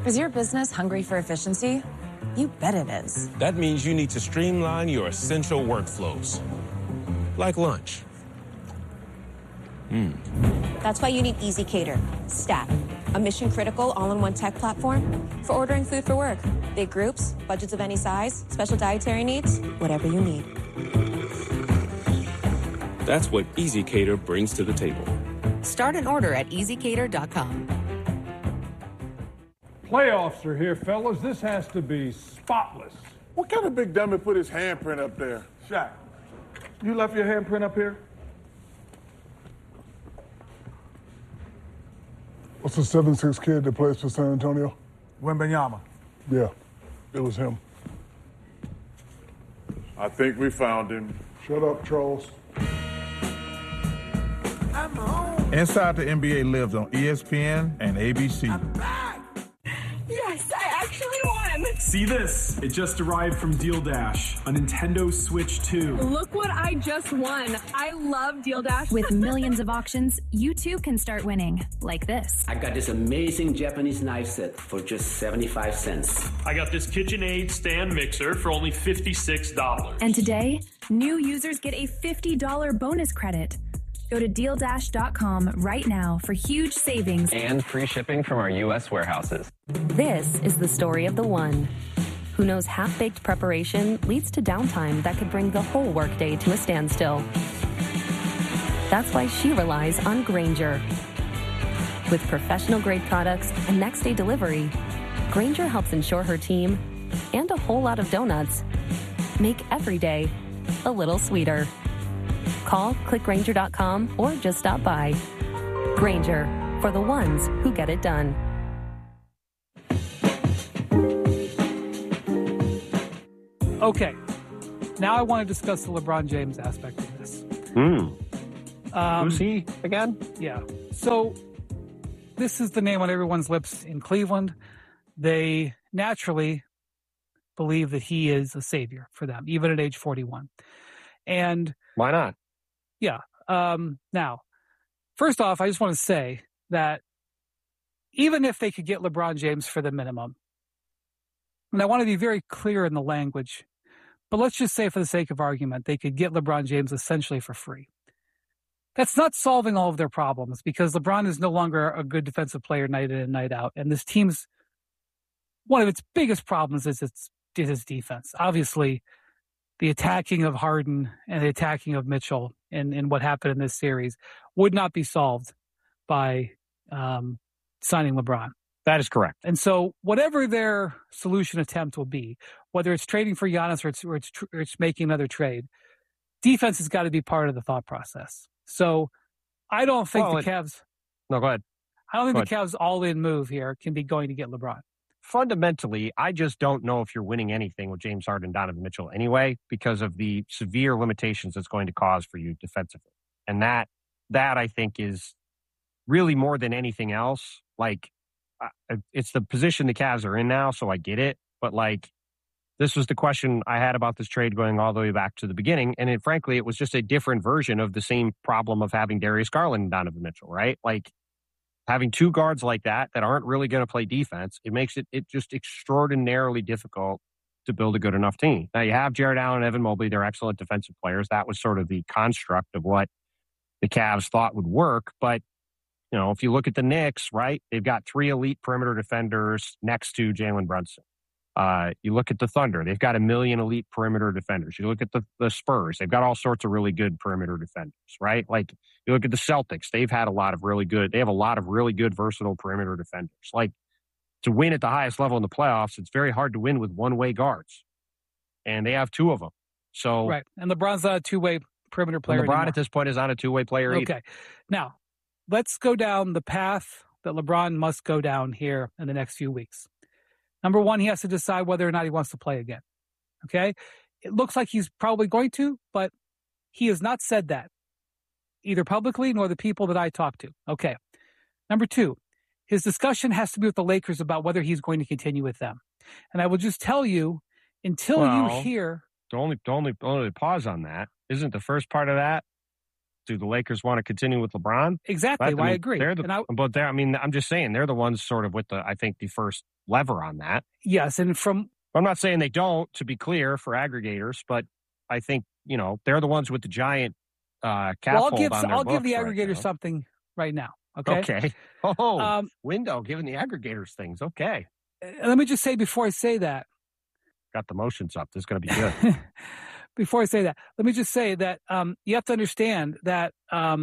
Is your business hungry for efficiency? You bet it is. That means you need to streamline your essential workflows, like lunch. That's why you need ezCater, STAT, a mission-critical all-in-one tech platform for ordering food for work. Big groups, budgets of any size, special dietary needs, whatever you need. That's what ezCater brings to the table. Start an order at ezcater.com. Playoffs are here, fellas. This has to be spotless. What kind of big dummy put his handprint up there? Shaq, you left your handprint up here? What's the 7'6" kid that plays for San Antonio? Wembanyama. Yeah, it was him. I think we found him. Shut up, Charles. Inside the NBA lives on ESPN and ABC. Yes, I actually won! See this? It just arrived from Deal Dash, a Nintendo Switch 2. Look what I just won. I love Deal Dash. With millions of auctions, you too can start winning, like this. I got this amazing Japanese knife set for just 75 cents. I got this KitchenAid stand mixer for only $56. And today, new users get a $50 bonus credit. Go to DealDash.com right now for huge savings and free shipping from our U.S. warehouses. This is the story of the one who knows half-baked preparation leads to downtime that could bring the whole workday to a standstill. That's why she relies on Grainger. With professional-grade products and next-day delivery, Grainger helps ensure her team and a whole lot of donuts make every day a little sweeter. Call, click Grainger.com, or just stop by. Grainger, for the ones who get it done. Okay, now I want to discuss the LeBron James aspect of this. Who's he again? Yeah, so this is the name on everyone's lips in Cleveland. They naturally believe that he is a savior for them, even at age 41. And why not? Yeah. Now, first off, I just want to say that even if they could get LeBron James for the minimum, and I want to be very clear in the language, but let's just say for the sake of argument, they could get LeBron James essentially for free. That's not solving all of their problems because LeBron is no longer a good defensive player night in and night out. And this team's, one of its biggest problems is his defense. Obviously, the attacking of Harden and the attacking of Mitchell in what happened in this series would not be solved by signing LeBron. That is correct. And so whatever their solution attempt will be, whether it's trading for Giannis or it's making another trade, defense has got to be part of the thought process. So I don't think the Cavs... No, go ahead. I don't think the Cavs' all-in move here can be going to get LeBron. Fundamentally, I just don't know if you're winning anything with James Harden and Donovan Mitchell anyway because of the severe limitations it's going to cause for you defensively. And that I think is really more than anything else. Like, it's the position the Cavs are in now, so I get it. But, like, this was the question I had about this trade going all the way back to the beginning. And frankly, it was just a different version of the same problem of having Darius Garland and Donovan Mitchell, right? Like, having two guards like that aren't really going to play defense, it makes it just extraordinarily difficult to build a good enough team. Now, you have Jared Allen and Evan Mobley. They're excellent defensive players. That was sort of the construct of what the Cavs thought would work. But, you know, if you look at the Knicks, right, they've got 3 elite perimeter defenders next to Jalen Brunson. You look at the Thunder, they've got 1 million elite perimeter defenders. You look at the Spurs, they've got all sorts of really good perimeter defenders, right? Like, you look at the Celtics, they have a lot of really good versatile perimeter defenders. Like, to win at the highest level in the playoffs, it's very hard to win with one-way guards. And they have 2 of them. So, right. And LeBron's not a two-way perimeter player LeBron anymore. at this point is not a two-way player either. Okay. Now, let's go down the path that LeBron must go down here in the next few weeks. Number one, he has to decide whether or not he wants to play again. Okay? It looks like he's probably going to, but he has not said that, either publicly nor the people that I talk to. Okay. Number 2, his discussion has to be with the Lakers about whether he's going to continue with them. And I will just tell you, until you hear... The only pause on that, isn't the first part of that Do the Lakers want to continue with LeBron? Exactly. I agree. I'm just saying they're the ones sort of with the first lever on that. Yes. And I'm not saying they don't, to be clear, for aggregators, but I think, they're the ones with the giant cap hold on their I'll give the right aggregators now. something right now. Okay. Okay. Window giving the aggregators things. Okay. Let me just say before I say that. Got the motions up. This is going to be good. Before I say that, let me just say that you have to understand that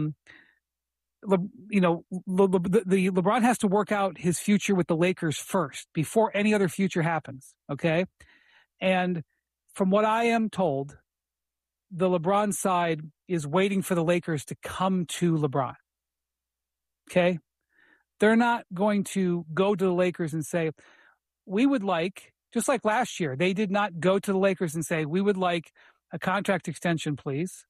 LeBron has to work out his future with the Lakers first before any other future happens. Okay, and from what I am told, the LeBron side is waiting for the Lakers to come to LeBron. Okay, they're not going to go to the Lakers and say, "We would like." Just like last year, they did not go to the Lakers and say, "We would like a contract extension, please."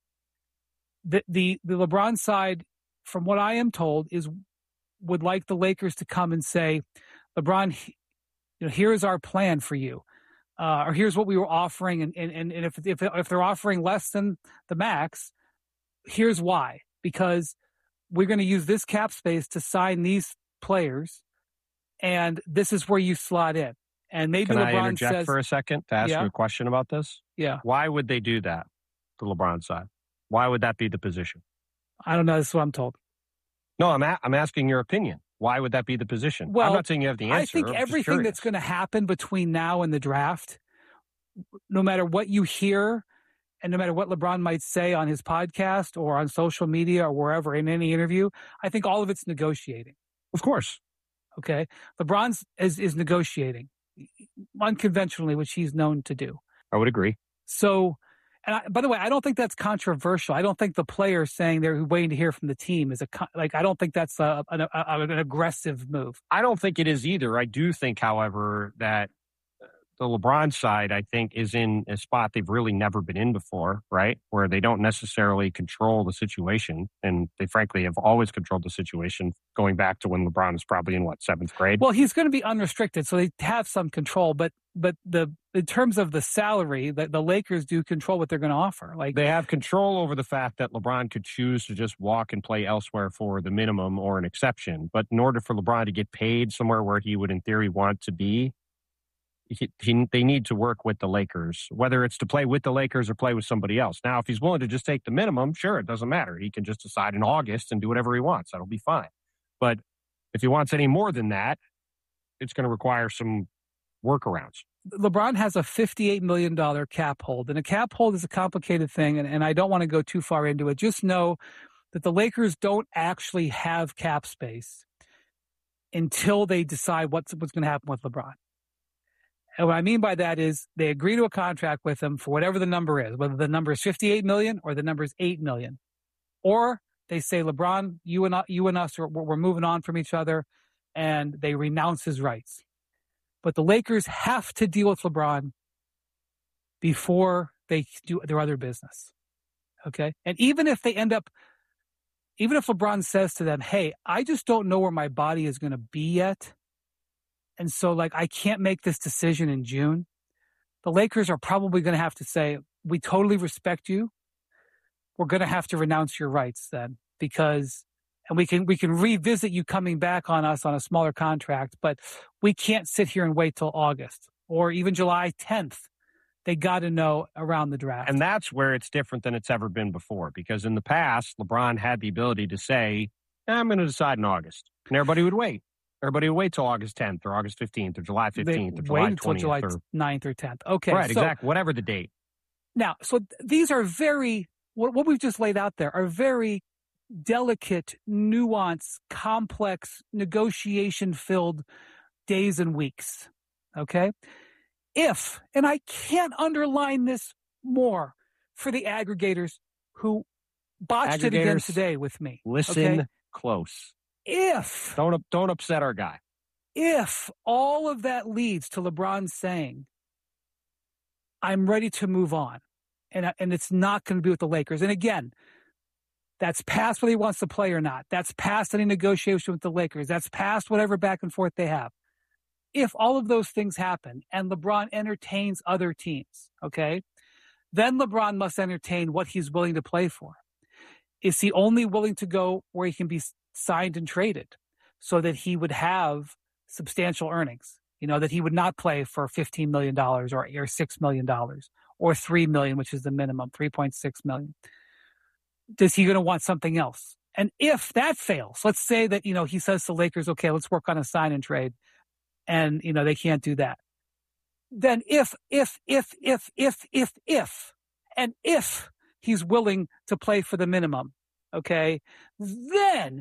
The LeBron side, from what I am told, would like the Lakers to come and say, "LeBron, here is our plan for you, or here's what we were offering, and if they're offering less than the max, here's why. Because we're going to use this cap space to sign these players, and this is where you slot in." And maybe Can LeBron I interject says, for a second to ask you a question about this? Yeah. Why would they do that, the LeBron side? Why would that be the position? I don't know. That's what I'm told. No, I'm asking your opinion. Why would that be the position? Well, I'm not saying you have the answer. I think everything that's going to happen between now and the draft, no matter what you hear and no matter what LeBron might say on his podcast or on social media or wherever in any interview, I think all of it's negotiating. Of course. Okay. LeBron is negotiating unconventionally, which he's known to do. I would agree. So, by the way, I don't think that's controversial. I don't think the players saying they're waiting to hear from the team is I don't think that's an aggressive move. I don't think it is either. I do think, however, that the LeBron side, I think, is in a spot they've really never been in before, right? Where they don't necessarily control the situation. And they frankly have always controlled the situation going back to when LeBron was probably in, 7th grade? Well, he's going to be unrestricted, so they have some control. But in terms of the salary, the Lakers do control what they're going to offer. Like they have control over the fact that LeBron could choose to just walk and play elsewhere for the minimum or an exception. But in order for LeBron to get paid somewhere where he would, in theory, want to be, they need to work with the Lakers, whether it's to play with the Lakers or play with somebody else. Now, if he's willing to just take the minimum, sure, it doesn't matter. He can just decide in August and do whatever he wants. That'll be fine. But if he wants any more than that, it's going to require some workarounds. LeBron has a $58 million cap hold, and a cap hold is a complicated thing, and I don't want to go too far into it. Just know that the Lakers don't actually have cap space until they decide what's going to happen with LeBron. And what I mean by that is they agree to a contract with him for whatever the number is, whether the number is $58 million or the number is $8 million. Or they say, LeBron, you and us, we're moving on from each other, and they renounce his rights. But the Lakers have to deal with LeBron before they do their other business. Okay? And even if LeBron says to them, hey, I just don't know where my body is going to be yet, and so, I can't make this decision in June, the Lakers are probably going to have to say, we totally respect you. We're going to have to renounce your rights then and we can revisit you coming back on us on a smaller contract, but we can't sit here and wait till August or even July 10th. They got to know around the draft. And that's where it's different than it's ever been before, because in the past, LeBron had the ability to say, I'm going to decide in August. And everybody would wait. Everybody would wait till August 10th or August 15th or July 15th or July 20th. July 9th or 10th. Okay. Right, exactly. Whatever the date. Now, so these are what we've just laid out there are very delicate, nuanced, complex, negotiation-filled days and weeks. Okay? And I can't underline this more for the aggregators who botched it again today with me. Listen close. Don't upset our guy. If all of that leads to LeBron saying, I'm ready to move on, and it's not going to be with the Lakers. And again, that's past whether he wants to play or not. That's past any negotiation with the Lakers. That's past whatever back and forth they have. If all of those things happen and LeBron entertains other teams, okay, then LeBron must entertain what he's willing to play for. is he only willing to go where he can be signed and traded so that he would have substantial earnings? That he would not play for $15 million or $6 million or $3 million, which is the minimum, $3.6 million. Is he going to want something else? And if that fails, let's say that, he says to Lakers, okay, let's work on a sign and trade. And, they can't do that. Then if he's willing to play for the minimum, okay, then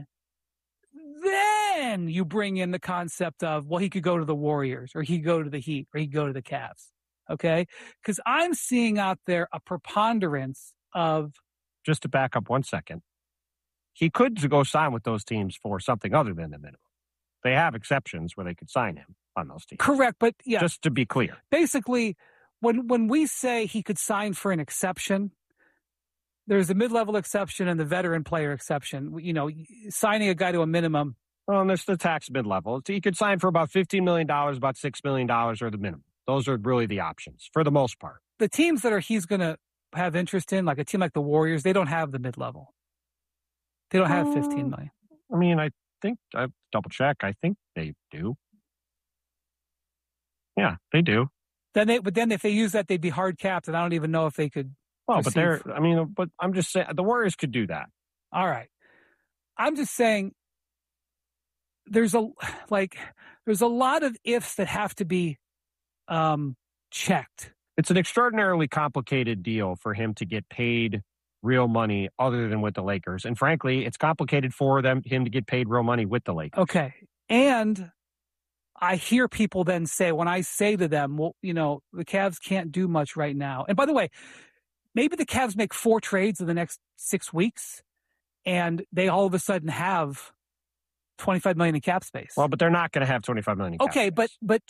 you bring in the concept of, well, he could go to the Warriors or he could go to the Heat or he could go to the Cavs, okay? Because I'm seeing out there a preponderance of... Just to back up 1 second, he could go sign with those teams for something other than the minimum. They have exceptions where they could sign him on those teams. Correct, but yeah. Just to be clear. Basically, when we say he could sign for an exception, there's the mid-level exception and the veteran player exception. Signing a guy to a minimum. Well, and there's the tax mid-level. So you could sign for about $15 million, about $6 million or the minimum. Those are really the options for the most part. The teams that he's going to have interest in, like a team like the Warriors, they don't have the mid-level. They don't have $15 million. I mean, I think, I double check, I think they do. Yeah, they do. But then if they use that, they'd be hard capped, and I don't even know if they could. Well, but but I'm just saying the Warriors could do that. All right. I'm just saying there's a lot of ifs that have to be checked. It's an extraordinarily complicated deal for him to get paid real money other than with the Lakers. And frankly, it's complicated for him to get paid real money with the Lakers. Okay. And I hear people then say, when I say to them, well, the Cavs can't do much right now. And by the way, maybe the Cavs make 4 trades in the next 6 weeks and they all of a sudden have $25 million in cap space. Well, but they're not going to have $25 million in cap space.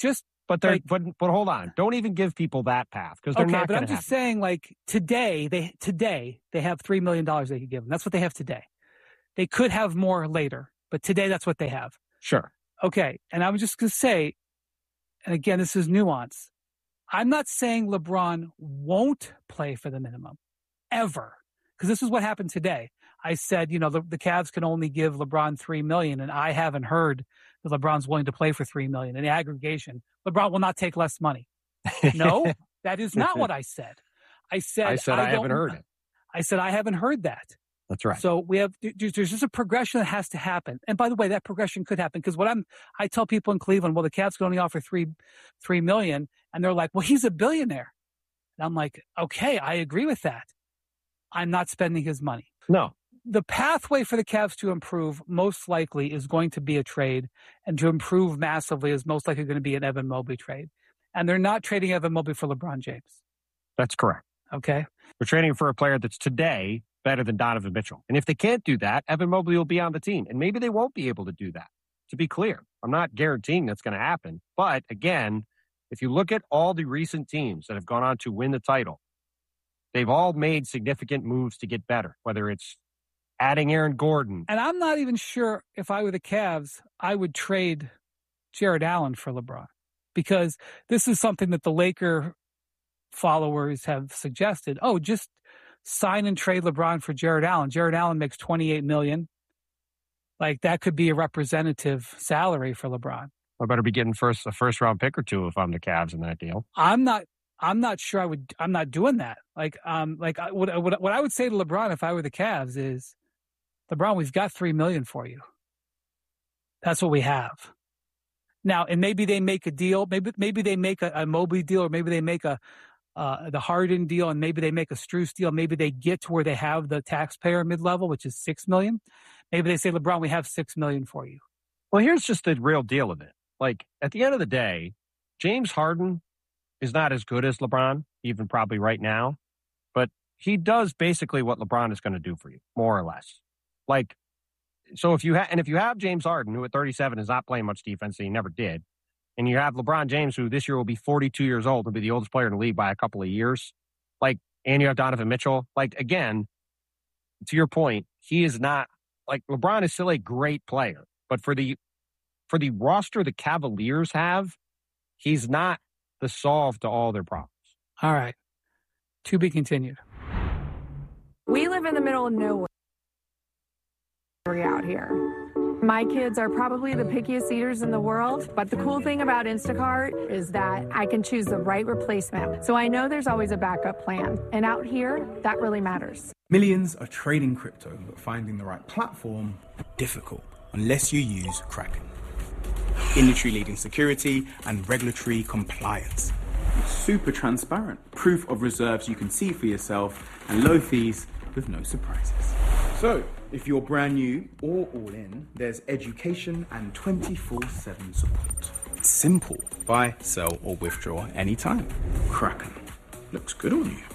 But but hold on. Don't even give people that path because they're not going to have. But I'm just saying, today they have $3 million they could give them. That's what they have today. They could have more later, but today that's what they have. Sure. Okay. And I was just going to say, and again, this is nuance. I'm not saying LeBron won't play for the minimum ever, because this is what happened today. I said, the Cavs can only give LeBron $3 million, and I haven't heard that LeBron's willing to play for $3 million in the aggregation. LeBron will not take less money. No, that is not what I said. I said I haven't heard it. I said I haven't heard that. That's right. So there's just a progression that has to happen. And by the way, that progression could happen because I tell people in Cleveland, well, the Cavs can only offer $3 million, and they're like, well, he's a billionaire. And I'm like, okay, I agree with that. I'm not spending his money. No. The pathway for the Cavs to improve most likely is going to be a trade, and to improve massively is most likely going to be an Evan Mobley trade. And they're not trading Evan Mobley for LeBron James. That's correct. Okay. They're trading for a player that's today better than Donovan Mitchell. And if they can't do that, Evan Mobley will be on the team. And maybe they won't be able to do that. To be clear, I'm not guaranteeing that's going to happen. But again, if you look at all the recent teams that have gone on to win the title, they've all made significant moves to get better, whether it's adding Aaron Gordon. And I'm not even sure if I were the Cavs, I would trade Jared Allen for LeBron, because this is something that the Laker followers have suggested. Oh, just sign and trade LeBron for Jared Allen. Jared Allen makes $28 million. That could be a representative salary for LeBron. I better be getting a first round pick or two if I'm the Cavs in that deal. I'm not sure I'm not doing that. What I would say to LeBron if I were the Cavs is, LeBron, we've got $3 million for you. That's what we have. Now, and maybe they make a deal. Maybe they make a Mobley deal, or maybe they make the Harden deal, and maybe they make a Strus deal. Maybe they get to where they have the taxpayer mid-level, which is $6 million. Maybe they say, LeBron, we have $6 million for you. Well, here's just the real deal of it. At the end of the day, James Harden is not as good as LeBron, even probably right now, but he does basically what LeBron is going to do for you, more or less. So if you have James Harden, who at 37 is not playing much defense, and he never did, and you have LeBron James, who this year will be 42 years old and be the oldest player in the league by a couple of years, and you have Donovan Mitchell, again, to your point, he is not, LeBron is still a great player, but for the roster the Cavaliers have, he's not the solve to all their problems. All right. To be continued. We live in the middle of nowhere. out here. My kids are probably the pickiest eaters in the world, but the cool thing about Instacart is that I can choose the right replacement. So I know there's always a backup plan. And out here, that really matters. Millions are trading crypto, but finding the right platform, difficult, unless you use Kraken. Industry-leading security and regulatory compliance. Super transparent. Proof of reserves you can see for yourself, and low fees with no surprises. So, if you're brand new or all in, there's education and 24/7 support. It's simple. Buy, sell, or withdraw anytime. Kraken. Looks good on you.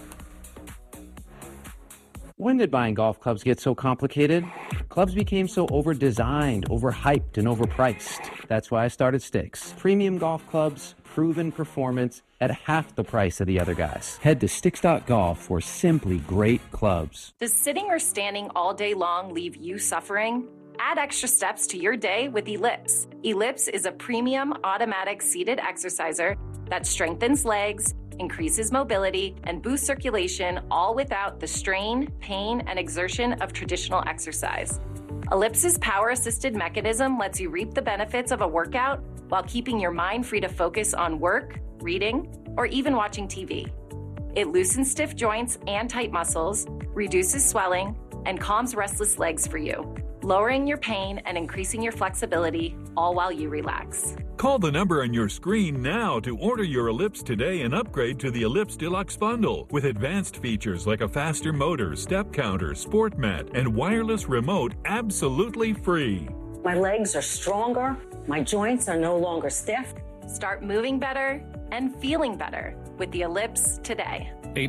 When did buying golf clubs get so complicated? Clubs became so over-designed, overhyped, and overpriced. That's why I started Sticks. Premium golf clubs, proven performance at half the price of the other guys. Head to Sticks.golf for simply great clubs. Does sitting or standing all day long leave you suffering? Add extra steps to your day with Ellipse. Ellipse is a premium automatic seated exerciser that strengthens legs, increases mobility, and boosts circulation, all without the strain, pain, and exertion of traditional exercise. Ellipse's power-assisted mechanism lets you reap the benefits of a workout while keeping your mind free to focus on work, reading, or even watching TV. It loosens stiff joints and tight muscles, reduces swelling, and calms restless legs for you, lowering your pain and increasing your flexibility, all while you relax. Call the number on your screen now to order your Ellipse today and upgrade to the Ellipse Deluxe Bundle with advanced features like a faster motor, step counter, sport mat, and wireless remote absolutely free. My legs are stronger. My joints are no longer stiff. Start moving better and feeling better with the Ellipse today.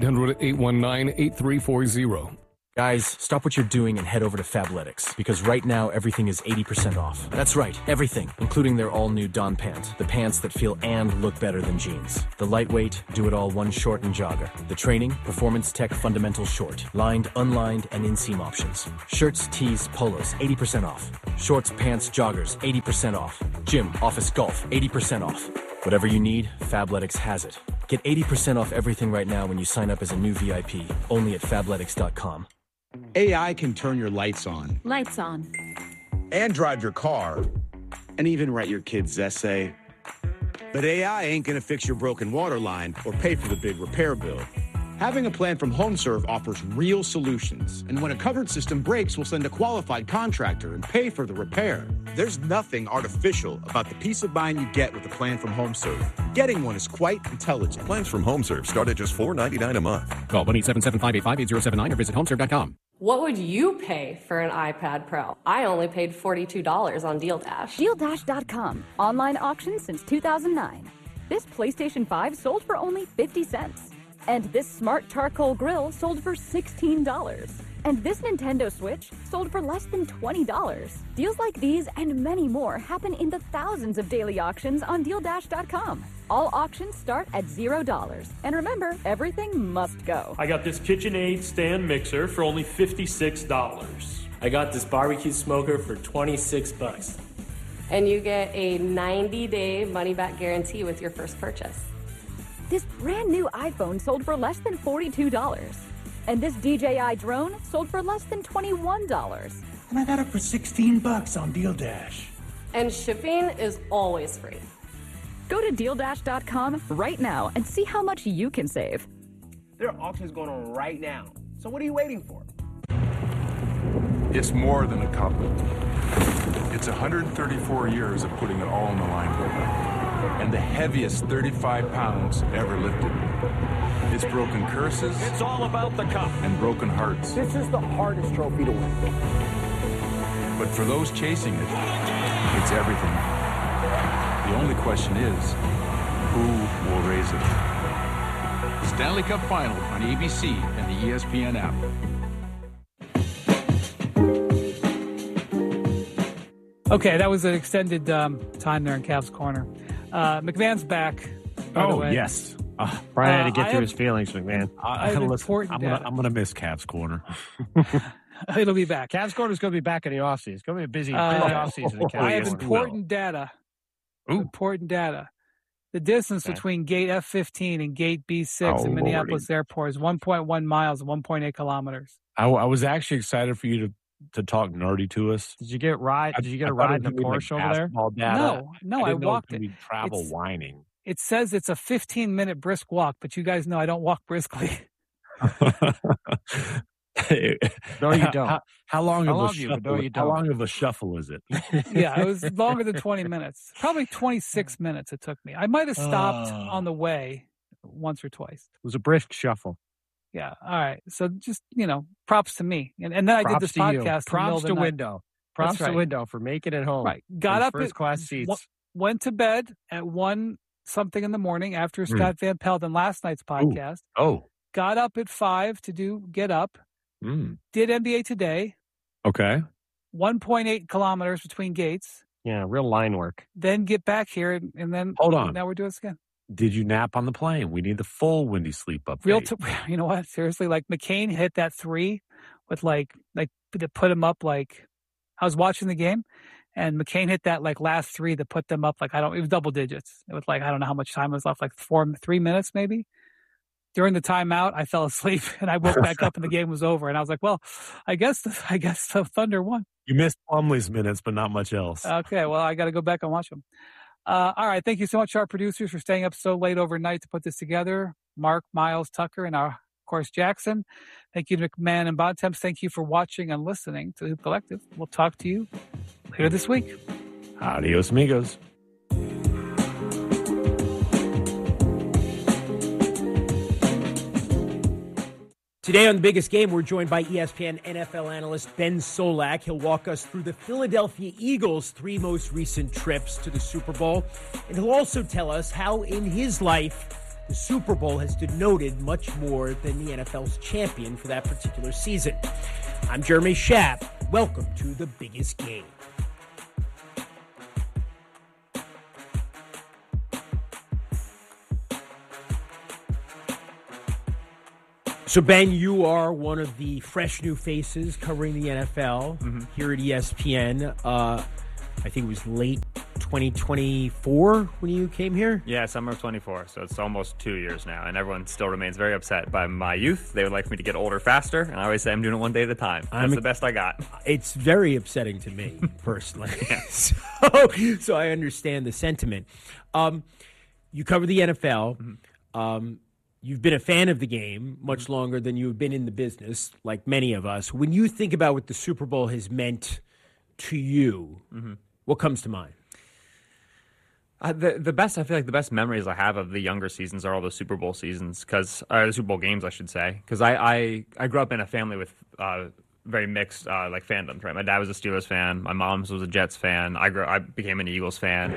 800-819-8340. Guys, stop what you're doing and head over to Fabletics, because right now everything is 80% off. That's right, everything, including their all-new Dawn pant. The pants that feel and look better than jeans. The lightweight, do-it-all one short and jogger. The training, Performance Tech Fundamental Short. Lined, unlined, and inseam options. Shirts, tees, polos, 80% off. Shorts, pants, joggers, 80% off. Gym, office, golf, 80% off. Whatever you need, Fabletics has it. Get 80% off everything right now when you sign up as a new VIP, only at Fabletics.com. AI can turn your lights on. Lights on. And drive your car. And even write your kid's essay. But AI ain't gonna fix your broken water line or pay for the big repair bill. Having a plan from HomeServe offers real solutions. And when a covered system breaks, we'll send a qualified contractor and pay for the repair. There's nothing artificial about the peace of mind you get with a plan from HomeServe. Getting one is quite intelligent. Plans from HomeServe start at just $4.99 a month. Call 1-877-585-8079 or visit HomeServe.com. What would you pay for an iPad Pro? I only paid $42 on DealDash. DealDash.com. Online auction since 2009. This PlayStation 5 sold for only 50 cents. And this smart charcoal grill sold for $16. And this Nintendo Switch sold for less than $20. Deals like these and many more happen in the thousands of daily auctions on DealDash.com. All auctions start at $0. And remember, everything must go. I got this KitchenAid stand mixer for only $56. I got this barbecue smoker for $26. And you get a 90-day money-back guarantee with your first purchase. This brand new iPhone sold for less than $42. And this DJI drone sold for less than $21. And I got it for $16 on DealDash. And shipping is always free. Go to DealDash.com right now and see how much you can save. There are auctions going on right now. So what are you waiting for? It's more than a cup. It's 134 years of putting it all on the line for them. And the heaviest 35 pounds ever lifted. It's broken curses. It's all about the cup. And broken hearts. This is the hardest trophy to win. But for those chasing it, it's everything. The only question is, who will raise it? Stanley Cup Final on ABC and the ESPN app. Okay, that was an extended time there in Cavs Corner. McMahon's back. Oh, yes. Brian had to get through his feelings, McMahon. I'm going to miss Cavs Corner. It'll be back. Cavs Corner is going to be back in the offseason. It's going to be a busy offseason. I have important data. Important data. The distance between gate F-15 and gate B-6 in Minneapolis Airport is 1.1 miles and 1.8 kilometers. I was actually excited for you to to talk nerdy to us? Did you get a ride in a Porsche over there? No, I walked it. Travel whining. It says it's a 15-minute brisk walk, but you guys know I don't walk briskly. No, you don't. How long of a shuffle? No, you don't. How long of a shuffle is it? Yeah, it was longer than 20 minutes. Probably 26 minutes it took me. I might have stopped on the way once or twice. It was a brisk shuffle. Yeah. All right. So just, props to me. And then I did this podcast. Props to Window. Props to Window for making it home. Right. Got up first class seats. Went to bed at 1-something in the morning after Scott Van Pelt and last night's podcast. Got up at 5 to get up. Did NBA Today. Okay. 1.8 kilometers between gates. Yeah, real line work. Then get back here and then hold on. Now we're doing this again. Did you nap on the plane? We need the full Windy Sleep update. You know what? Seriously, like McCain hit that 3 with like to put him up. Like I was watching the game, and McCain hit that like last 3 to put them up. Like it was double digits. It was like I don't know how much time was left. Like 3 minutes maybe. During the timeout, I fell asleep and I woke back up and the game was over. And I was like, well, I guess the Thunder won. You missed Plumlee's minutes, but not much else. Okay, well, I got to go back and watch them. All right, thank you so much to our producers for staying up so late overnight to put this together. Mark, Miles, Tucker, and of course, Jackson. Thank you to McMahon and Bontemps. Thank you for watching and listening to the Hoop Collective. We'll talk to you later this week. Adios, amigos. Today on The Biggest Game, we're joined by ESPN NFL analyst Ben Solak. He'll walk us through the Philadelphia Eagles' 3 most recent trips to the Super Bowl. And he'll also tell us how, in his life, the Super Bowl has denoted much more than the NFL's champion for that particular season. I'm Jeremy Schaap. Welcome to The Biggest Game. So, Ben, you are one of the fresh new faces covering the NFL here at ESPN. I think it was late 2024 when you came here? Yeah, summer of 24, so it's almost 2 years now, and everyone still remains very upset by my youth. They would like me to get older faster, and I always say I'm doing it one day at a time. That's the best I got. It's very upsetting to me, personally. So I understand the sentiment. You cover the NFL. You've been a fan of the game much longer than you've been in the business, like many of us. When you think about what the Super Bowl has meant to you, what comes to mind? I feel like the best memories I have of the younger seasons are all the Super Bowl seasons, the Super Bowl games, I should say, because I grew up in a family with very mixed like fandoms. Right, my dad was a Steelers fan, my mom was a Jets fan. I became an Eagles fan.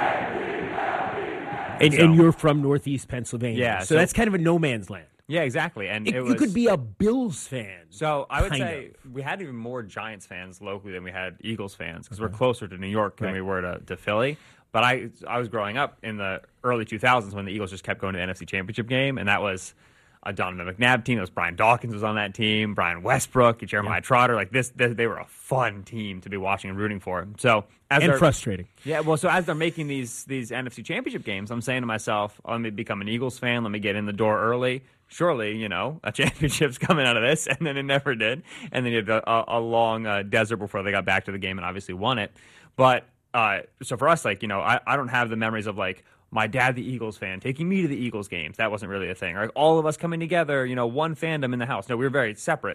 And you're from Northeast Pennsylvania, yeah. So that's kind of a no man's land. Yeah, exactly. And you could be a Bills fan. So I would say we had even more Giants fans locally than we had Eagles fans because we're closer to New York than we were to Philly. But I was growing up in the early 2000s when the Eagles just kept going to the NFC Championship game, and that was a Donovan McNabb team. It was Brian Dawkins was on that team, Brian Westbrook, Jeremiah Trotter. Like they were a fun team to be watching and rooting for. So frustrating. Yeah, well, so as they're making these NFC Championship games, I'm saying to myself, let me become an Eagles fan. Let me get in the door early. Surely, a championship's coming out of this, and then it never did. And then you had a long desert before they got back to the game and obviously won it. But so for us, I don't have the memories of my dad, the Eagles fan, taking me to the Eagles games. That wasn't really a thing. Or all of us coming together, one fandom in the house. No, we were very separate.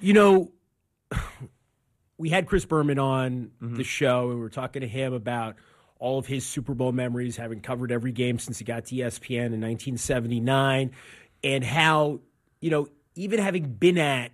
We had Chris Berman on the show, and we were talking to him about all of his Super Bowl memories, having covered every game since he got to ESPN in 1979, and how, even having been at,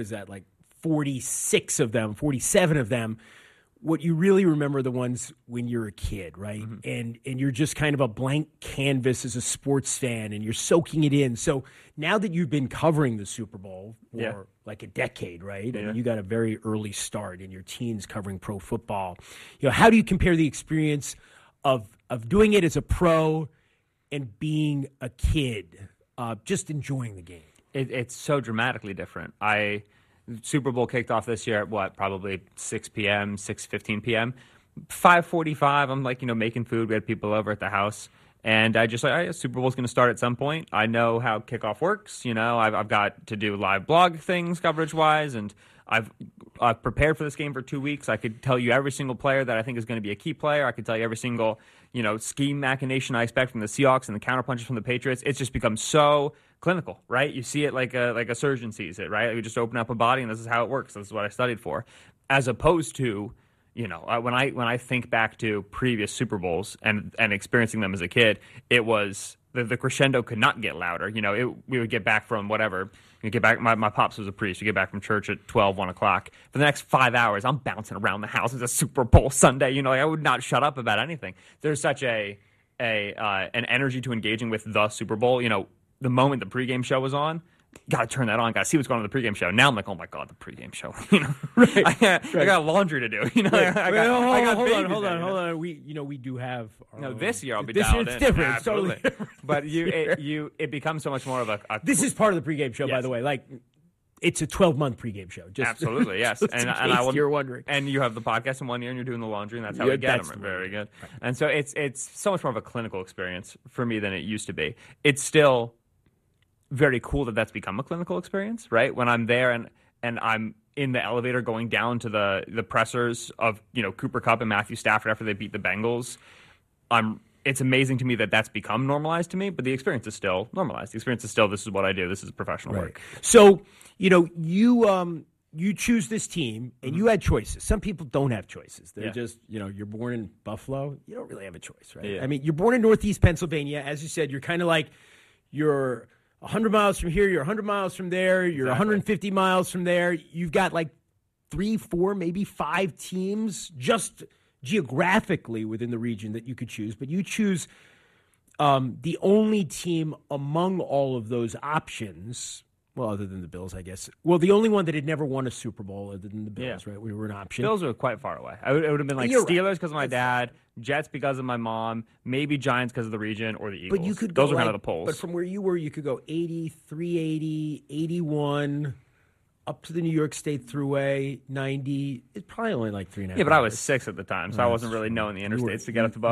46 of them, 47 of them, what you really remember are the ones when you're a kid, right? And you're just kind of a blank canvas as a sports fan, and you're soaking it in. So now that you've been covering the Super Bowl for like a decade, right? And you got a very early start in your teens covering pro football. How do you compare the experience of doing it as a pro and being a kid, just enjoying the game? It's so dramatically different. Super Bowl kicked off this year at probably 6 p.m., 6:15 p.m. 5:45, I'm making food. We had people over at the house. And I just Super Bowl's going to start at some point. I know how kickoff works. I've got to do live blog things coverage-wise. And I've I've prepared for this game for 2 weeks. I could tell you every single player that I think is going to be a key player. I could tell you every single, scheme machination I expect from the Seahawks and the counterpunches from the Patriots. It's just become so clinical, right? You see it like a surgeon sees it, right? You just open up a body and this is how it works. This is what I studied for. As opposed to, when I think back to previous Super Bowls and experiencing them as a kid, it was the crescendo could not get louder. We would get back from whatever. You get back. My pops was a priest. You get back from church at 12, 1 o'clock. For the next 5 hours, I'm bouncing around the house. It's a Super Bowl Sunday. I would not shut up about anything. There's such an energy to engaging with the Super Bowl. The moment the pregame show was on, got to turn that on. Got to see what's going on in the pregame show. Now I'm like, oh my god, the pregame show. Right. I got laundry to do. Hold on. We do have. This year I'll be this dialed year it's in. different. Absolutely. It's totally different. But it becomes so much more of a This is part of the pregame show, by the way. Like, it's a 12-month pregame show. Absolutely, yes. And I will. You're wondering. And you have the podcast in 1 year, and you're doing the laundry, and that's how we get them. Very good. Right. And so it's so much more of a clinical experience for me than it used to be. It's still very cool that that's become a clinical experience, right? When I'm there and I'm in the elevator going down to the pressers of Cooper Kupp and Matthew Stafford after they beat the Bengals, it's amazing to me that that's become normalized to me, but the experience is still normalized. The experience is still, this is what I do. This is professional work. So, you choose this team, and you had choices. Some people don't have choices. They're just, you're born in Buffalo. You don't really have a choice, right? Yeah. I mean, you're born in Northeast Pennsylvania. As you said, you're kind of like, you're 100 miles from here, you're 100 miles from there, you're 150 miles from there. You've got like 3, 4, maybe 5 teams just geographically within the region that you could choose. But you choose the only team among all of those options, well, other than the Bills, I guess. Well, the only one that had never won a Super Bowl other than the Bills, right? We were an option. Bills were quite far away. It would have been like Steelers because of my dad, Jets because of my mom, maybe Giants because of the region, or the Eagles. But you could Those go are kind of the polls. But from where you were, you could go 80, 380, 81, up to the New York State Thruway, 90. It's probably only like 3.5 Yeah, but I was 6 at the time, so I wasn't really knowing the interstates to get up to Buffalo.